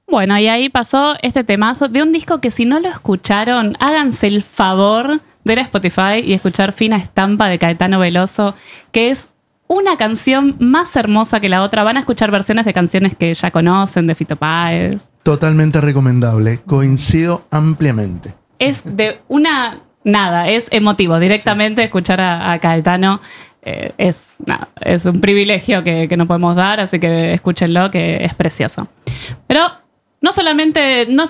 Bueno, y ahí pasó este temazo de un disco que si no lo escucharon, háganse el favor de ir a Spotify y escuchar Fina Estampa de Caetano Veloso, que es una canción más hermosa que la otra. Van a escuchar versiones de canciones que ya conocen, de Fito Páez. Totalmente recomendable, coincido ampliamente. Es de una... Nada, es emotivo. Directamente escuchar a Caetano es un privilegio que no podemos dar, así que escúchenlo, que es precioso. Pero no solamente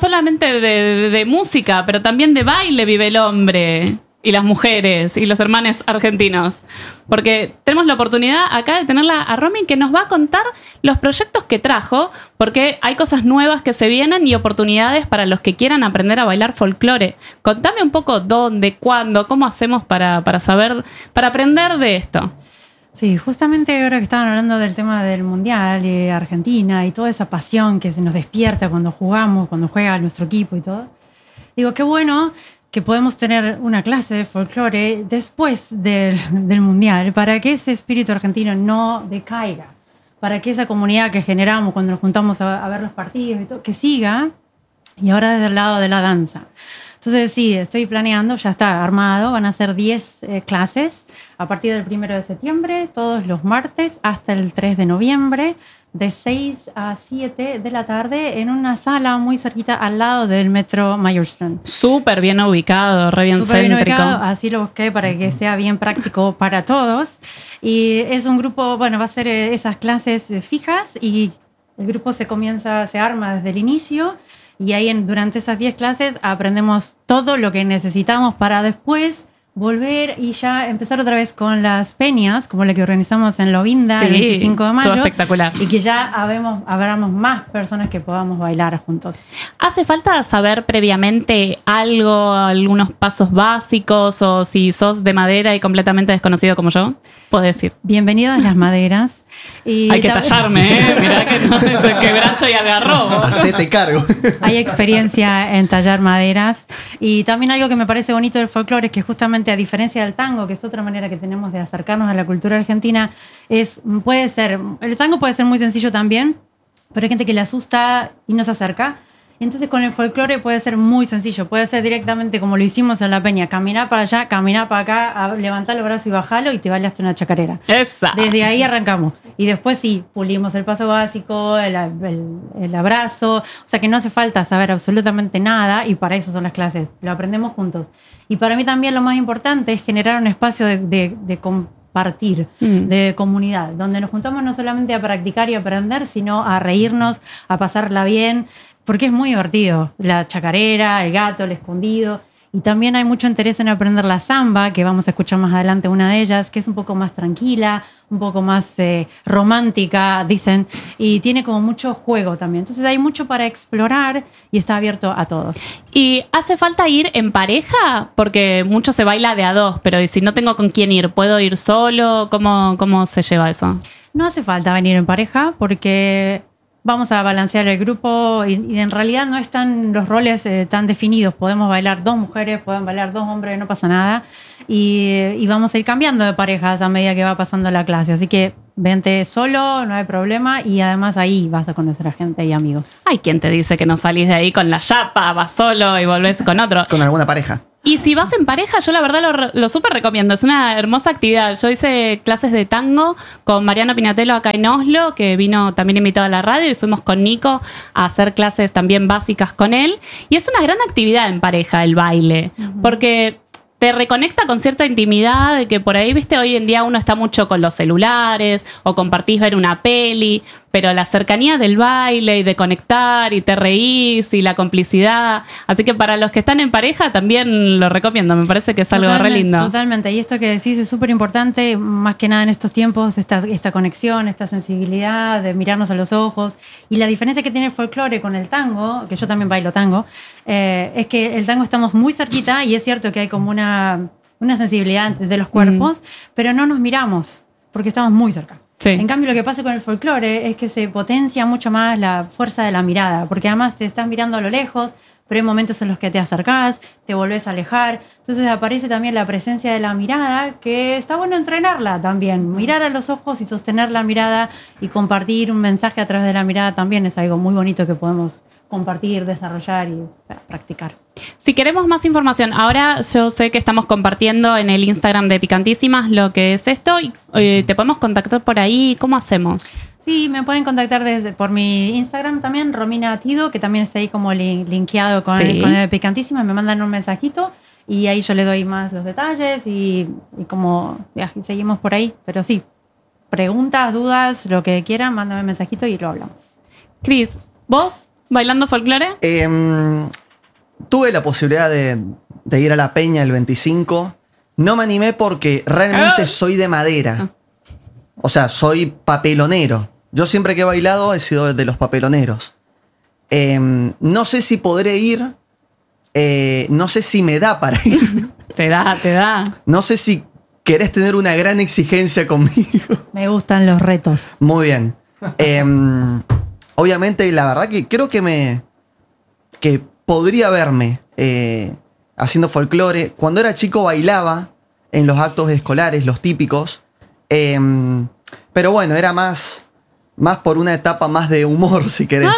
de música, pero también de baile vive el hombre y las mujeres y los hermanos argentinos. Porque tenemos la oportunidad acá de tenerla a Romy, que nos va a contar los proyectos que trajo, porque hay cosas nuevas que se vienen y oportunidades para los que quieran aprender a bailar folclore. Contame un poco dónde, cuándo, cómo hacemos para saber, para aprender de esto. Sí, justamente ahora que estaban hablando del tema del Mundial, Argentina y toda esa pasión que se nos despierta cuando jugamos, cuando juega nuestro equipo y todo. Digo, qué bueno que podemos tener una clase de folclore después del Mundial para que ese espíritu argentino no decaiga, para que esa comunidad que generamos cuando nos juntamos a ver los partidos y todo, que siga, y ahora desde el lado de la danza. Entonces sí, estoy planeando, ya está armado, van a ser 10 clases a partir del 1 de septiembre, todos los martes hasta el 3 de noviembre, de 6 a 7 de la tarde en una sala muy cerquita al lado del metro Mayorstrand. Súper bien ubicado, re bien Súper céntrico. Bien ubicado, así lo busqué para que sea bien práctico para todos. Y es un grupo, bueno, va a ser esas clases fijas y el grupo se arma desde el inicio y ahí durante esas 10 clases aprendemos todo lo que necesitamos para después volver y ya empezar otra vez con las peñas, como la que organizamos en Lovinda el 25 de mayo. Todo espectacular. Y que ya habramos más personas que podamos bailar juntos. ¿Hace falta saber previamente algunos pasos básicos, o si sos de madera y completamente desconocido como yo? Podés decir. Bienvenidos a Las Maderas. Y hay que tallarme, Mirá que no quebracho y algarrobo. Hacete cargo. Hay experiencia en tallar maderas. Y también algo que me parece bonito del folclore es que justamente a diferencia del tango, que es otra manera que tenemos de acercarnos a la cultura argentina, el tango puede ser muy sencillo también, pero hay gente que le asusta y no se acerca. Y entonces con el folclore puede ser muy sencillo, puede ser directamente como lo hicimos en la peña, caminar para allá, caminar para acá, levantar los brazos y bajarlo y te bailaste una chacarera. Esa. Desde ahí arrancamos. Y después sí, pulimos el paso básico, el abrazo, o sea que no hace falta saber absolutamente nada y para eso son las clases, lo aprendemos juntos. Y para mí también lo más importante es generar un espacio de compartir, de comunidad, donde nos juntamos no solamente a practicar y aprender, sino a reírnos, a pasarla bien, porque es muy divertido. La chacarera, el gato, el escondido. Y también hay mucho interés en aprender la samba, que vamos a escuchar más adelante una de ellas, que es un poco más tranquila, un poco más romántica, dicen, y tiene como mucho juego también. Entonces hay mucho para explorar y está abierto a todos. ¿Y hace falta ir en pareja? Porque mucho se baila de a dos, pero si no tengo con quién ir, ¿puedo ir solo? ¿Cómo se lleva eso? No hace falta venir en pareja porque vamos a balancear el grupo y en realidad no están los roles tan definidos. Podemos bailar 2 mujeres, pueden bailar 2 hombres, no pasa nada. Y vamos a ir cambiando de parejas a medida que va pasando la clase. Así que vente solo, no hay problema. Y además ahí vas a conocer a gente y amigos. Hay quien te dice que no salís de ahí con la chapa, vas solo y volvés con otro. Con alguna pareja. Y si vas en pareja, yo la verdad lo súper recomiendo. Es una hermosa actividad. Yo hice clases de tango con Mariano Pinatello acá en Oslo, que vino también invitado a la radio, y fuimos con Nico a hacer clases también básicas con él. Y es una gran actividad en pareja el baile, porque te reconecta con cierta intimidad de que por ahí, viste, hoy en día uno está mucho con los celulares o compartís ver una peli, pero la cercanía del baile y de conectar y te reís y la complicidad. Así que para los que están en pareja también lo recomiendo, me parece que es algo re lindo. Totalmente, y esto que decís es súper importante, más que nada en estos tiempos, esta conexión, esta sensibilidad de mirarnos a los ojos. Y la diferencia que tiene el folclore con el tango, que yo también bailo tango, es que el tango estamos muy cerquita y es cierto que hay como una sensibilidad de los cuerpos, pero no nos miramos porque estamos muy cerca. Sí. En cambio, lo que pasa con el folclore es que se potencia mucho más la fuerza de la mirada, porque además te estás mirando a lo lejos, pero hay momentos en los que te acercás, te volvés a alejar. Entonces aparece también la presencia de la mirada, que está bueno entrenarla también. Mirar a los ojos y sostener la mirada y compartir un mensaje a través de la mirada también es algo muy bonito que podemos compartir, desarrollar y practicar. Si queremos más información, ahora yo sé que estamos compartiendo en el Instagram de Picantísimas lo que es esto. Y, ¿te podemos contactar por ahí? ¿Cómo hacemos? Sí, me pueden contactar por mi Instagram también, Romina Tido, que también está ahí como linkeado con el Picantísima. Me mandan un mensajito y ahí yo le doy más los detalles y como ya, y seguimos por ahí. Pero sí, preguntas, dudas, lo que quieran, mándame un mensajito y lo hablamos. Cris, ¿vos bailando folclore? Tuve la posibilidad de ir a la Peña el 25. No me animé porque realmente soy de madera. O sea, soy papelonero. Yo siempre que he bailado he sido de los papeloneros. No sé si podré ir. No sé si me da para ir. Te da. No sé si querés tener una gran exigencia conmigo. Me gustan los retos. Muy bien. Obviamente, la verdad que creo que podría verme haciendo folclore. Cuando era chico bailaba en los actos escolares, los típicos. Pero bueno, era más por una etapa más de humor, si querés.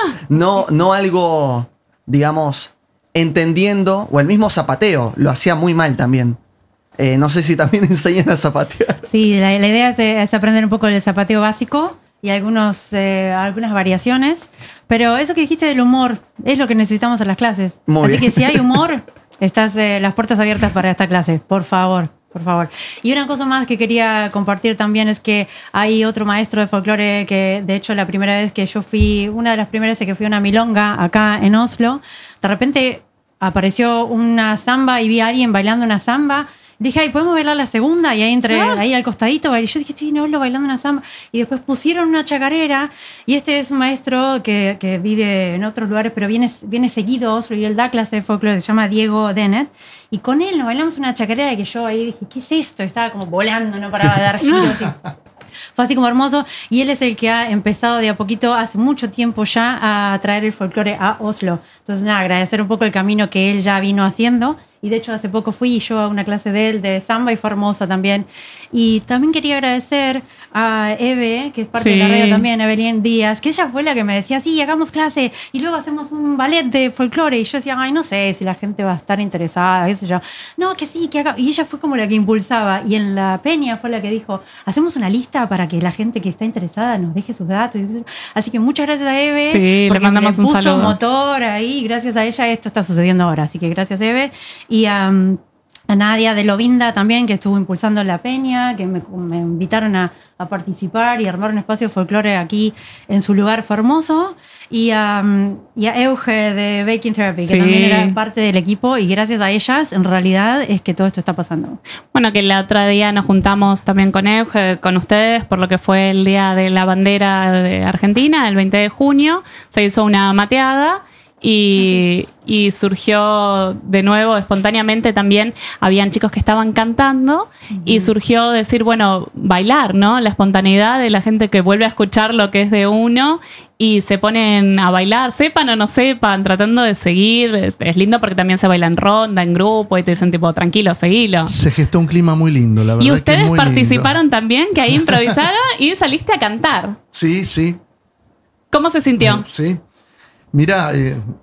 No algo, digamos, entendiendo. O el mismo zapateo, lo hacía muy mal también. No sé si también enseñan a zapatear. Sí, la idea es aprender un poco el zapateo básico y algunas variaciones. Pero eso que dijiste del humor es lo que necesitamos en las clases. Así que si hay humor, estás las puertas abiertas para esta clase. Por favor. Y una cosa más que quería compartir también es que hay otro maestro de folclore que, de hecho, la primera vez que yo fui, una de las primeras veces que fui a una milonga acá en Oslo, de repente apareció una samba y vi a alguien bailando una samba. Dije, ay, ¿podemos bailar la segunda? Y ahí entré ahí al costadito. Y yo dije, estoy en Oslo bailando una samba. Y después pusieron una chacarera. Y este es un maestro que vive en otros lugares, pero viene seguido a Oslo. Y él da clase de folclore, se llama Diego Dennett. Y con él nos bailamos una chacarera que yo ahí dije, ¿qué es esto? Estaba como volando, no paraba de dar giros. Fue así como hermoso. Y él es el que ha empezado de a poquito, hace mucho tiempo ya, a traer el folclore a Oslo. Entonces, nada, agradecer un poco el camino que él ya vino haciendo. Y de hecho hace poco fui yo a una clase de él de samba y fue hermosa también. Y también quería agradecer a Eve, que es parte de la radio también, Evelyn Díaz, que ella fue la que me decía, sí, hagamos clase y luego hacemos un ballet de folclore. Y yo decía, ay, no sé si la gente va a estar interesada, qué sé yo. No, que sí, que haga. Y ella fue como la que impulsaba. Y en la Peña fue la que dijo, hacemos una lista para que la gente que está interesada nos deje sus datos. Así que muchas gracias a Eve. Sí, porque le mandamos le puso un saludo. motor ahí. Gracias a ella esto está sucediendo ahora. Así que gracias, Eve. Y a Nadia de Lovinda también, que estuvo impulsando la Peña, que me invitaron a participar y armar un espacio de folclore aquí en su lugar, fue hermoso. Y a Euge de Baking Therapy, que también era parte del equipo, y gracias a ellas, en realidad, es que todo esto está pasando. Bueno, que el otro día nos juntamos también con Euge, con ustedes, por lo que fue el Día de la Bandera de Argentina, el 20 de junio, se hizo una mateada. Y surgió de nuevo espontáneamente también, habían chicos que estaban cantando y surgió decir, bueno, bailar, ¿no? La espontaneidad de la gente que vuelve a escuchar lo que es de uno y se ponen a bailar, sepan o no sepan, tratando de seguir. Es lindo porque también se baila en ronda, en grupo y te dicen tipo, tranquilo, seguilo. Se gestó un clima muy lindo, la verdad. Y ustedes que muy participaron lindo. también, que ahí improvisaron y saliste a cantar. Sí. ¿Cómo se sintió? Sí. Mira,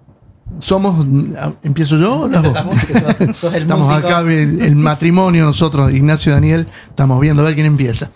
¿empiezo yo? Estamos acá, el matrimonio, nosotros, Ignacio y Daniel, estamos viendo a ver quién empieza.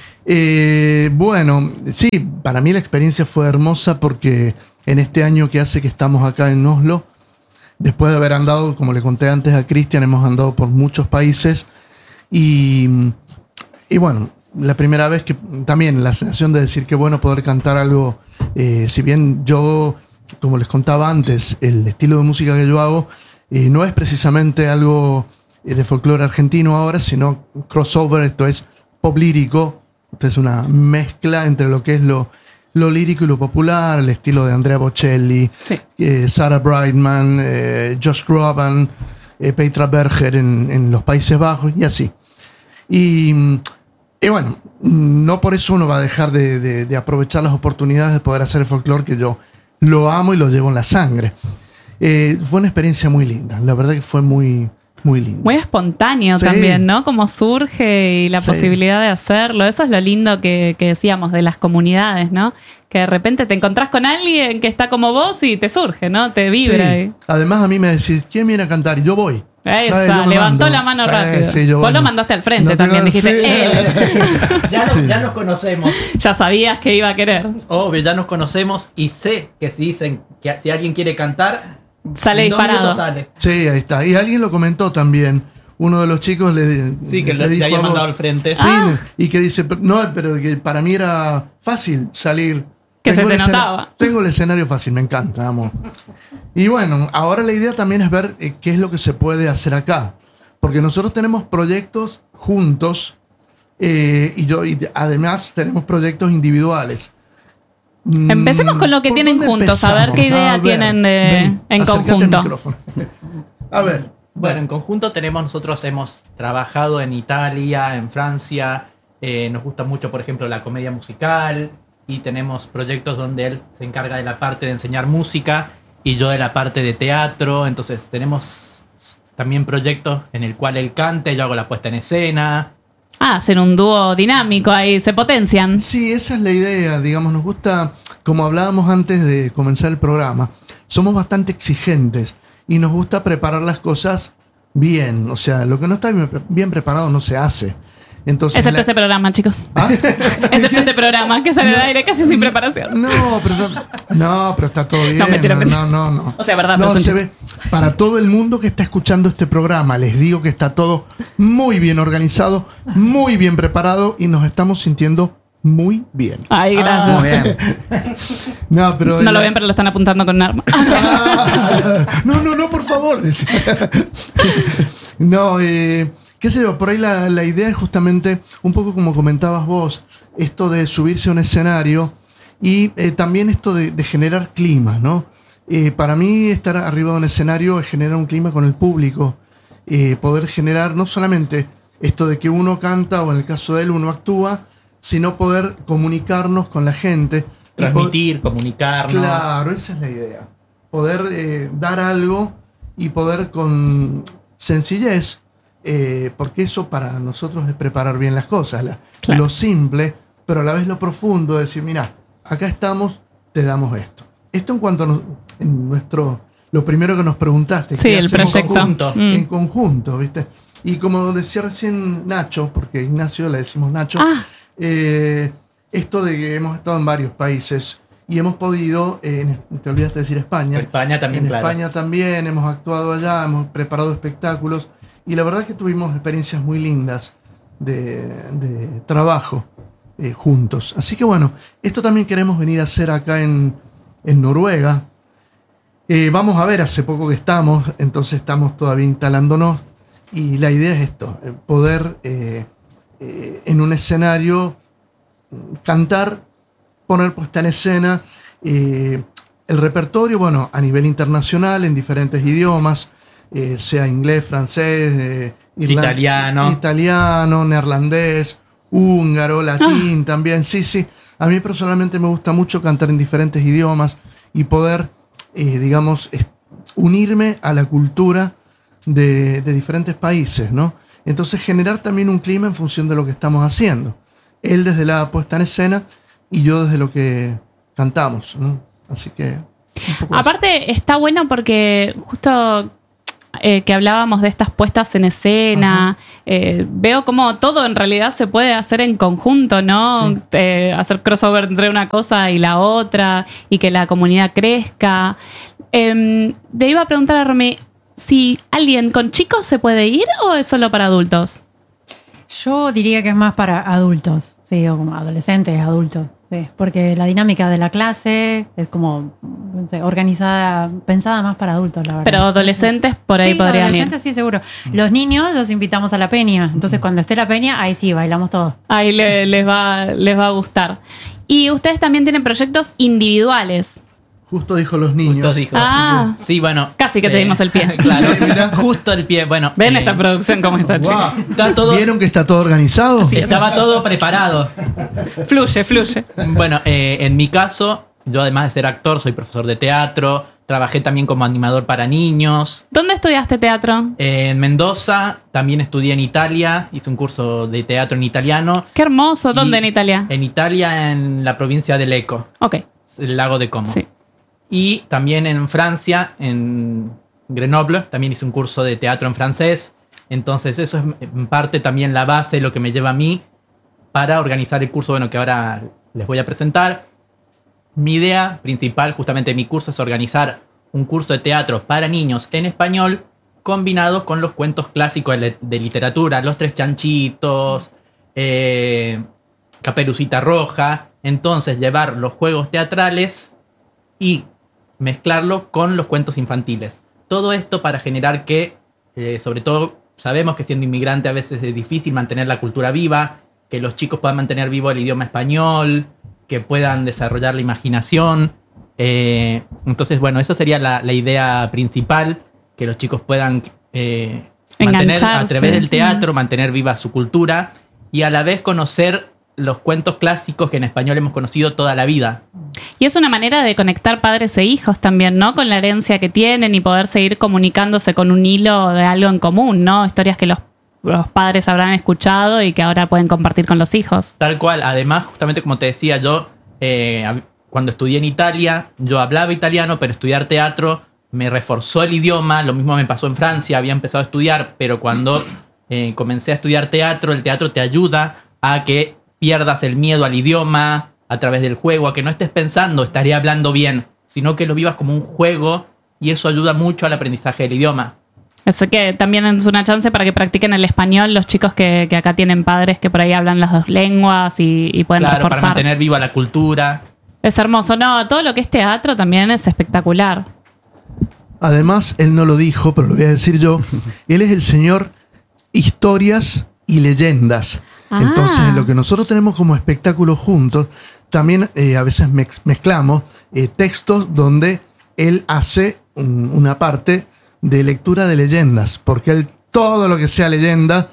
Bueno, sí, para mí la experiencia fue hermosa porque en este año que hace que estamos acá en Oslo, después de haber andado, como le conté antes a Cristian, hemos andado por muchos países y bueno, la primera vez que también la sensación de decir que bueno poder cantar algo, si bien yo, como les contaba antes, el estilo de música que yo hago no es precisamente algo de folclore argentino ahora, sino crossover, esto es pop lírico, esto es una mezcla entre lo que es lo lírico y lo popular, el estilo de Andrea Bocelli, Sarah Brightman, Josh Groban, Petra Berger en los Países Bajos y así. Y bueno, no por eso uno va a dejar de aprovechar las oportunidades de poder hacer el folclore que yo lo amo y lo llevo en la sangre. Fue una experiencia muy linda. La verdad que fue muy muy lindo. Muy espontáneo Sí. también, ¿no? Como surge y la Sí. posibilidad de hacerlo. Eso es lo lindo que decíamos de las comunidades, ¿no? Que de repente te encontrás con alguien que está como vos y te surge, ¿no? Te vibra. Sí. Además, a mí me decís, ¿quién viene a cantar? Y yo voy. Esa, Yo me levantó mando. la mano Sí, rápido. sí, yo Vos voy. lo mandaste al frente No también, tengo- dijiste, sí. él. Ya nos, conocemos. Ya sabías que iba a querer. Obvio, ya nos conocemos y sé que si dicen que si alguien quiere cantar, Sale en 2 disparado. minutos sale. Sí, ahí está. Y alguien lo comentó también. Uno de los chicos Sí, que le le dijo había a vos. mandado al frente. Sí, y que dice, no, pero que para mí era fácil salir. Que se Tengo te el escena- notaba. Tengo el escenario fácil, me encanta, amo. Y bueno, ahora la idea también es ver qué es lo que se puede hacer acá. Porque nosotros tenemos proyectos juntos y además tenemos proyectos individuales. Empecemos con lo que ¿Por tienen dónde juntos, a ver qué empezamos? idea A ver, tienen vení, en acércate al conjunto. micrófono. A ver. Bueno, en conjunto nosotros hemos trabajado en Italia, en Francia, nos gusta mucho, por ejemplo, la comedia musical y tenemos proyectos donde él se encarga de la parte de enseñar música y yo de la parte de teatro, entonces tenemos también proyectos en el cual él canta y yo hago la puesta en escena. Hacen un dúo dinámico ahí, se potencian. Sí, esa es la idea, digamos, nos gusta, como hablábamos antes de comenzar el programa, somos bastante exigentes y nos gusta preparar las cosas bien, o sea, lo que no está bien preparado no se hace. Entonces, Excepto este programa, chicos. ¿Ah? Excepto este programa que sale al aire casi sin preparación. No, pero está todo bien. No, mentira, mentira. No. O sea, verdad, No, pero son se ve. Para todo el mundo que está escuchando este programa, les digo que está todo muy bien organizado, muy bien preparado y nos estamos sintiendo muy bien. Ay, gracias. Muy bien. No, pero No lo ven, pero lo están apuntando con un arma. No, por favor. Dice. No, qué sé yo, por ahí la idea es justamente, un poco como comentabas vos, esto de subirse a un escenario y también esto de generar clima, ¿no? Para mí estar arriba de un escenario es generar un clima con el público, poder generar no solamente esto de que uno canta o en el caso de él uno actúa, sino poder comunicarnos con la gente. y Transmitir, comunicarnos. Claro, esa es la idea. Poder dar algo y poder con sencillez, porque eso para nosotros es preparar bien las cosas. Claro. Lo simple, pero a la vez lo profundo, decir, mira, acá estamos, te damos esto. Esto en cuanto a lo primero que nos preguntaste. Sí, ¿qué el hacemos proyecto. en conjunto, ¿viste? Y como decía recién Nacho, porque Ignacio le decimos Nacho, esto de que hemos estado en varios países y hemos podido, te olvidaste de decir España. España también, En claro. España también, hemos actuado allá, hemos preparado espectáculos y la verdad es que tuvimos experiencias muy lindas de trabajo juntos. Así que bueno, esto también queremos venir a hacer acá en Noruega. Vamos a ver, hace poco que estamos, entonces estamos todavía instalándonos y la idea es esto, poder en un escenario cantar, poner puesta en escena el repertorio, bueno, a nivel internacional, en diferentes idiomas, sea inglés, francés, italiano, neerlandés, húngaro, latín también, sí. A mí personalmente me gusta mucho cantar en diferentes idiomas y poder, digamos, unirme a la cultura de diferentes países, ¿no? Entonces generar también un clima en función de lo que estamos haciendo. Él desde la puesta en escena y yo desde lo que cantamos, ¿no? Así que... un poco Aparte, está bueno porque justo que hablábamos de estas puestas en escena, veo como todo en realidad se puede hacer en conjunto, ¿no? Sí. Hacer crossover entre una cosa y la otra y que la comunidad crezca. Te iba a preguntar a Romy, si alguien con chicos se puede ir o es solo para adultos. Yo diría que es más para adultos, sí, o como adolescentes, adultos, sí, porque la dinámica de la clase es como no sé, organizada, pensada más para adultos, la verdad. Pero adolescentes por ahí sí, podrían ir. adolescentes sí, seguro. Los niños los invitamos a la peña, entonces cuando esté la peña, ahí sí, bailamos todos. Ahí les va a gustar. Y ustedes también tienen proyectos individuales. Justo dijo los niños. Justo dijo. Ah. Sí, bueno. Casi que te dimos el pie. Claro, Mirá. justo el pie. Bueno, Ven esta producción cómo está, Guau. chica. está todo, ¿Vieron que está todo organizado? estaba todo preparado. Fluye. Bueno, en mi caso, yo además de ser actor, soy profesor de teatro, Trabajé también como animador para niños. ¿Dónde estudiaste teatro? En Mendoza, también estudié en Italia, hice un curso de teatro en italiano. Qué hermoso. ¿Dónde Y en Italia? En Italia, en la provincia de Lecco, Ok, el lago de Como. sí. Y también en Francia, en Grenoble, también hice un curso de teatro en francés. Entonces eso es en parte también la base, lo que me lleva a mí para organizar el curso, bueno, que ahora les voy a presentar. Mi idea principal, justamente de mi curso, es organizar un curso de teatro para niños en español combinado con los cuentos clásicos de literatura, Los Tres Chanchitos, Caperucita Roja. Entonces llevar los juegos teatrales y mezclarlo con los cuentos infantiles. Todo esto para generar que, sobre todo, sabemos que siendo inmigrante a veces es difícil mantener la cultura viva, que los chicos puedan mantener vivo el idioma español, que puedan desarrollar la imaginación. Entonces, bueno, esa sería la idea principal, que los chicos puedan mantener a través del teatro, mantener viva su cultura y a la vez conocer los cuentos clásicos que en español hemos conocido toda la vida. Y es una manera de conectar padres e hijos también, ¿no? Con la herencia que tienen y poder seguir comunicándose con un hilo de algo en común, ¿no? Historias que los padres habrán escuchado y que ahora pueden compartir con los hijos. Tal cual. Además, justamente como te decía, yo cuando estudié en Italia, yo hablaba italiano, pero estudiar teatro me reforzó el idioma. Lo mismo me pasó en Francia, había empezado a estudiar, pero cuando comencé a estudiar teatro, el teatro te ayuda a que pierdas el miedo al idioma a través del juego, a que no estés pensando, estaré hablando bien, sino que lo vivas como un juego y eso ayuda mucho al aprendizaje del idioma. Así que también es una chance para que practiquen el español los chicos que acá tienen padres que por ahí hablan las dos lenguas y pueden reforzar. Para mantener viva la cultura. Es hermoso. No, todo lo que es teatro también es espectacular. Además, él no lo dijo, pero lo voy a decir yo. Él es el señor historias y leyendas. Entonces, lo que nosotros tenemos como espectáculo juntos, también a veces mezclamos textos donde él hace una parte de lectura de leyendas, porque él, todo lo que sea leyenda...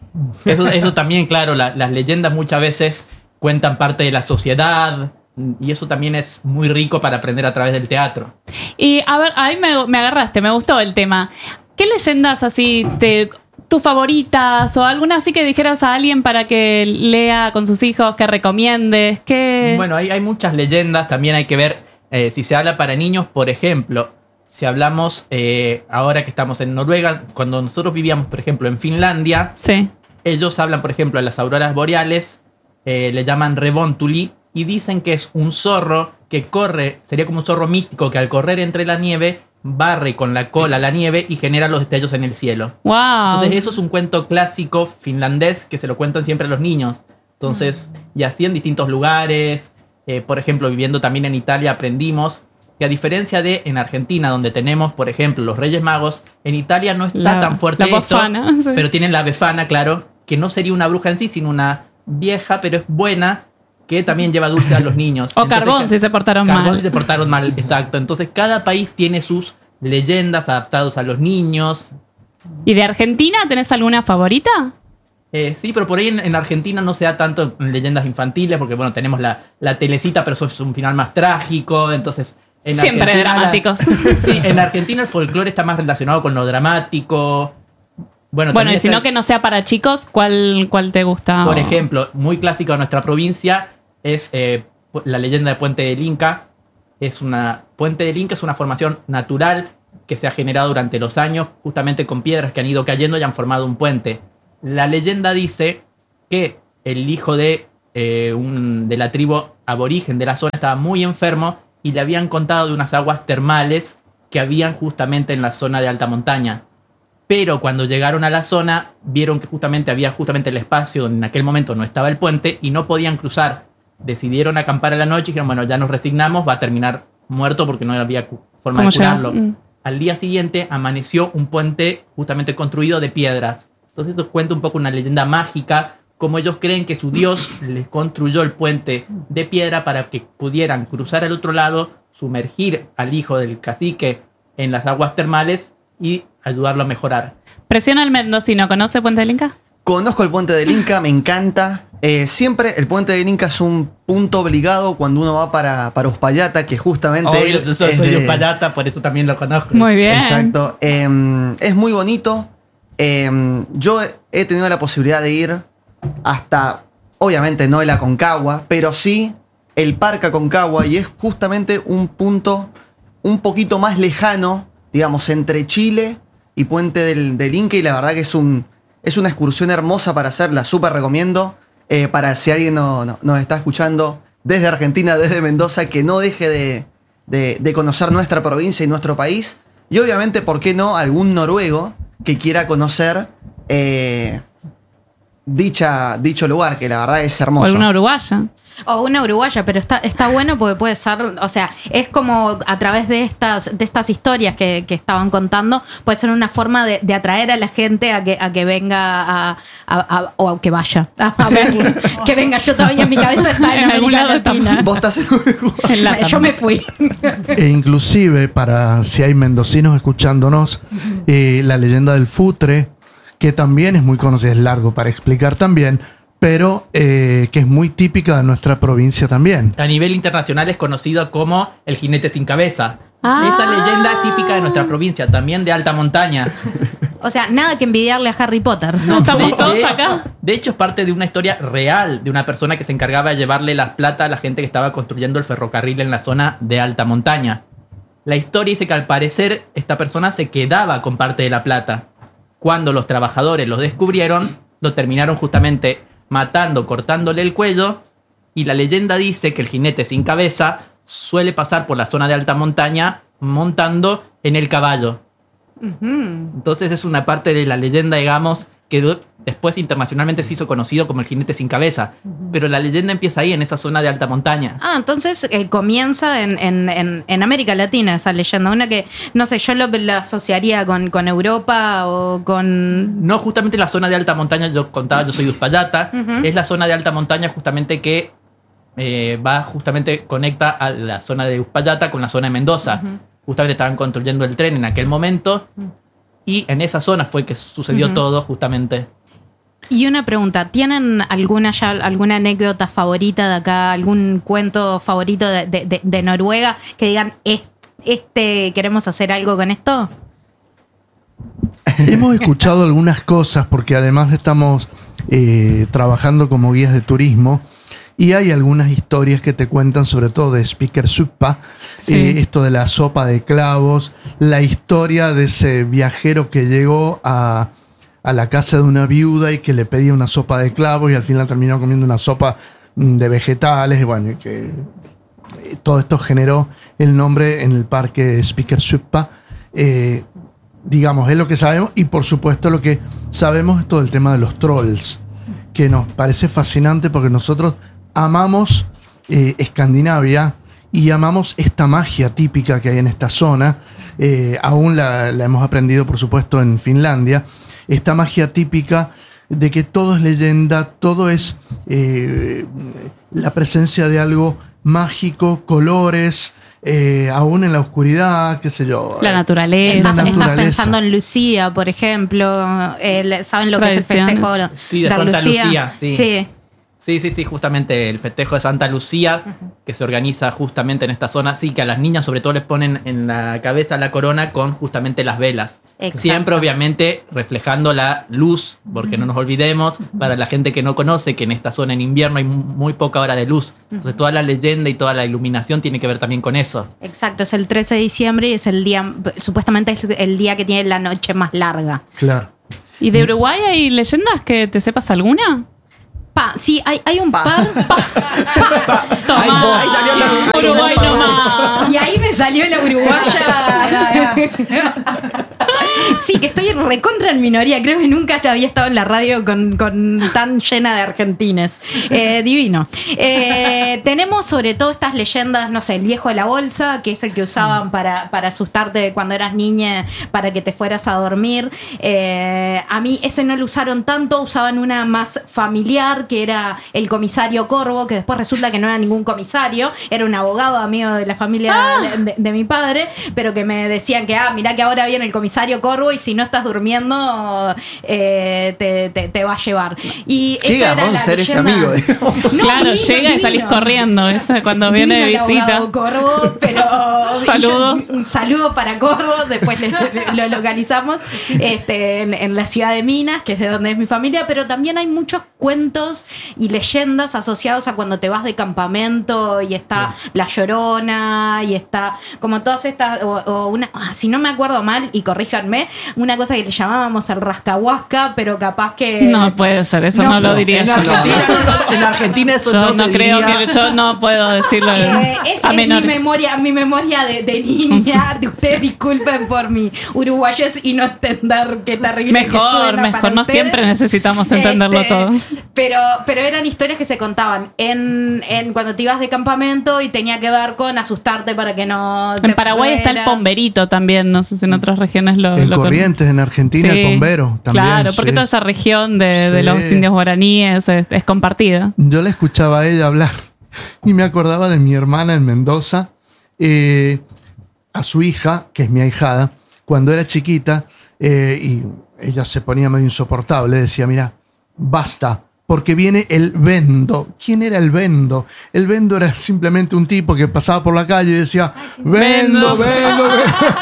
Eso también, claro, las leyendas muchas veces cuentan parte de la sociedad y eso también es muy rico para aprender a través del teatro. Y a ver, ahí me agarraste, me gustó el tema. ¿Qué leyendas así tus favoritas o alguna así que dijeras a alguien para que lea con sus hijos, que recomiendes? Bueno, hay muchas leyendas, también hay que ver si se habla para niños, por ejemplo, si hablamos ahora que estamos en Noruega, cuando nosotros vivíamos, por ejemplo, en Finlandia, sí. Ellos hablan, por ejemplo, de las auroras boreales, le llaman Revontuli, y dicen que es un zorro que corre, sería como un zorro místico que al correr entre la nieve barre con la cola la nieve y genera los destellos en el cielo. Wow. Entonces eso es un cuento clásico finlandés que se lo cuentan siempre a los niños. Entonces, y así en distintos lugares, por ejemplo, viviendo también en Italia aprendimos que a diferencia de en Argentina, donde tenemos, por ejemplo, los Reyes Magos, en Italia no está tan fuerte la esto, befana, sí. Pero tienen la befana, claro, que no sería una bruja en sí, sino una vieja, pero es buena, que también lleva dulce a los niños. O entonces, carbón si se portaron mal. Carbón si se portaron mal, exacto. Entonces cada país tiene sus leyendas adaptadas a los niños. ¿Y de Argentina tenés alguna favorita? Sí, pero por ahí en Argentina no se da tanto en leyendas infantiles, porque bueno, tenemos la Telecita, pero eso es un final más trágico, entonces... Siempre dramáticos. Sí, en Argentina el folclore está más relacionado con lo dramático. Bueno, y si no que no sea para chicos, ¿cuál te gusta? Por ejemplo, muy clásica de nuestra provincia es la leyenda de Puente del Inca. Puente del Inca es una formación natural que se ha generado durante los años, justamente con piedras que han ido cayendo y han formado un puente. La leyenda dice que el hijo de la tribu aborigen de la zona estaba muy enfermo y le habían contado de unas aguas termales que habían justamente en la zona de alta montaña. Pero cuando llegaron a la zona, vieron que había el espacio donde en aquel momento no estaba el puente y no podían cruzar. Decidieron acampar a la noche y dijeron, bueno, ya nos resignamos, va a terminar muerto porque no había forma de curarlo. Al día siguiente amaneció un puente justamente construido de piedras. Entonces esto cuenta un poco una leyenda mágica, como ellos creen que su Dios les construyó el puente de piedra para que pudieran cruzar al otro lado, sumergir al hijo del cacique en las aguas termales y ayudarlo a mejorar. Presiona al mendocino, ¿conoce Puente del Inca? Conozco el Puente del Inca, me encanta. Siempre el puente del Inca es un punto obligado cuando uno va para Uspallata, que justamente... Obvio, él yo es soy de Uspallata, por eso también lo conozco. Muy bien. Exacto. Es muy bonito. Yo he tenido la posibilidad de ir hasta, obviamente no el Aconcagua, pero sí el Parque Aconcagua, y es justamente un punto un poquito más lejano, digamos, entre Chile y Puente del Inca, y la verdad que es una excursión hermosa para hacerla, súper recomiendo. Para si alguien nos está escuchando desde Argentina, desde Mendoza, que no deje de conocer nuestra provincia y nuestro país. Y obviamente, ¿por qué no algún noruego que quiera conocer dicho lugar, que la verdad es O hermoso? alguna uruguaya. O una uruguaya, pero está bueno porque puede ser, o sea, es como a través de estas historias que estaban contando, puede ser una forma de atraer a la gente a que venga o que vaya a verlo. Que venga, yo todavía en mi cabeza está en En algún América lado Latina. Vos estás en Uruguay. En LATAM. Yo me fui. E inclusive, para si hay mendocinos escuchándonos, la leyenda del Futre, que también es muy conocida, es largo para explicar también, pero que es muy típica de nuestra provincia también. A nivel internacional es conocido como el jinete sin cabeza. Ah. Esa leyenda típica de nuestra provincia, también de alta montaña. O sea, nada que envidiarle a Harry Potter. No, estamos todos acá. De hecho, es parte de una historia real de una persona que se encargaba de llevarle las plata a la gente que estaba construyendo el ferrocarril en la zona de alta montaña. La historia dice que al parecer esta persona se quedaba con parte de la plata. Cuando los trabajadores lo descubrieron, lo terminaron justamente matando, cortándole el cuello, y la leyenda dice que el jinete sin cabeza suele pasar por la zona de alta montaña montando en el caballo. Entonces es una parte de la leyenda, digamos, que después internacionalmente se hizo conocido como el jinete sin cabeza. Pero la leyenda empieza ahí, en esa zona de alta montaña. Ah, entonces comienza en América Latina esa leyenda. Una que, no sé, yo lo asociaría con Europa o con... No justamente la zona de alta montaña, yo contaba, yo soy de Uspallata. Es la zona de alta montaña justamente que conecta a la zona de Uspallata con la zona de Mendoza. Justamente estaban construyendo el tren en aquel momento. Y en esa zona fue que sucedió todo justamente. Y una pregunta, ¿tienen alguna anécdota favorita de acá, algún cuento favorito de Noruega que digan, queremos hacer algo con esto? Hemos escuchado algunas cosas porque además estamos trabajando como guías de turismo y hay algunas historias que te cuentan, sobre todo de Spikersuppa, esto de la sopa de clavos, la historia de ese viajero que llegó a la casa de una viuda y que le pedía una sopa de clavos y al final terminó comiendo una sopa de vegetales. Y bueno, y que todo esto generó el nombre en el parque Spikersuppa. Digamos, es lo que sabemos, y por supuesto lo que sabemos es todo el tema de los trolls, que nos parece fascinante porque nosotros amamos Escandinavia y amamos esta magia típica que hay en esta zona. Aún la hemos aprendido, por supuesto, en Finlandia. Esta magia típica de que todo es leyenda, todo es la presencia de algo mágico, colores, aún en la oscuridad, qué sé yo. La naturaleza. Estás pensando en Lucía, por ejemplo. ¿Saben lo que es el festejo? Sí, de Santa Lucía, sí. Sí, justamente el festejo de Santa Lucía, que se organiza justamente en esta zona. Sí, que a las niñas sobre todo les ponen en la cabeza la corona con justamente las velas. Exacto. Siempre, obviamente, reflejando la luz, porque no nos olvidemos, para la gente que no conoce, que en esta zona en invierno hay muy poca hora de luz. Entonces toda la leyenda y toda la iluminación tiene que ver también con eso. Exacto, es el 13 de diciembre y es el día, supuestamente es el día que tiene la noche más larga. Claro. ¿Y de Uruguay hay leyendas que te sepas alguna? Sí, hay un par. Toma. Ahí salió la- Uruguay nomás. Y ahí me salió la uruguaya. Sí, que estoy recontra en minoría. Creo que nunca había estado en la radio con tan llena de argentines. Divino. Tenemos sobre todo estas leyendas, no sé, el viejo de la bolsa, que es el que usaban para asustarte cuando eras niña, para que te fueras a dormir. A mí ese no lo usaron tanto, usaban una más familiar, que era el comisario Corvo, que después resulta que no era ningún comisario, era un abogado amigo de la familia de mi padre, pero que me decían que, mirá que ahora viene el comisario Corvo corvo y si no estás durmiendo te va a llevar. Y Qué esa era garrón la ser ese leyenda. amigo, digamos. Claro, divino, llega y salís divino. corriendo, ¿viste? Cuando viene de Divino el visita. abogado Corvo, pero Saludos. un saludo para Corvo, después lo localizamos en la ciudad de Minas, que es de donde es mi familia, pero también hay muchos cuentos y leyendas asociados a cuando te vas de campamento y está La Llorona y está como todas estas, o una, si no me acuerdo mal, y corríjanme, una cosa que le llamábamos el rascahuasca, pero capaz que... No puede ser, eso no, lo diría En yo. En Argentina eso Yo no no se creo diría. que yo no puedo decirlo Es a mi menores. memoria de niña. Ustedes disculpen por mi uruguayés y no entender qué terrible que Mejor, suena para mejor, no ustedes. siempre necesitamos entenderlo todo. Pero eran historias que se contaban en cuando te ibas de campamento y tenía que ver con asustarte para que no te En Paraguay está el fueras. pomberito también, no sé si en otras regiones lo... En lo Corrientes, en Argentina, Sí, el bombero también. Claro, porque sí. toda esa región de Sí. los indios guaraníes es compartida. Yo la escuchaba a ella hablar y me acordaba de mi hermana en Mendoza, a su hija, que es mi ahijada, cuando era chiquita, y ella se ponía medio insoportable, decía, mira, basta, porque viene el vendo. ¿Quién era el vendo? El vendo era simplemente un tipo que pasaba por la calle y decía, vendo, Vendo. vendo, vendo.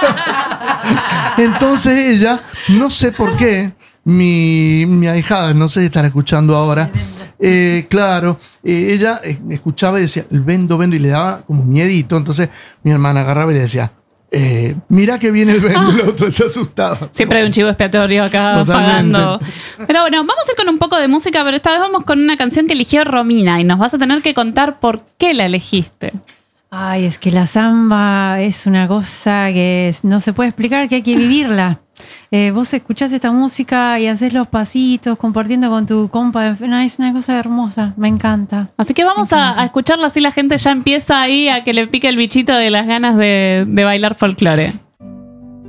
Entonces ella, no sé por qué, mi ahijada, no sé si estará escuchando ahora, claro, ella escuchaba y decía, el vendo, vendo, y le daba como miedito. Entonces mi hermana agarraba y le decía, mira que viene el vendo, y el otro se asustaba. Siempre hay un chivo expiatorio acá Totalmente. pagando. Pero bueno, vamos a ir con un poco de música, pero esta vez vamos con una canción que eligió Romina y nos vas a tener que contar por qué la elegiste. Ay, es que la samba es una cosa que no se puede explicar, que hay que vivirla. Vos escuchás esta música y haces los pasitos compartiendo con tu compa. No, es una cosa hermosa, me encanta. Así que vamos a escucharla, así la gente ya empieza ahí a que le pique el bichito de las ganas de bailar folclore.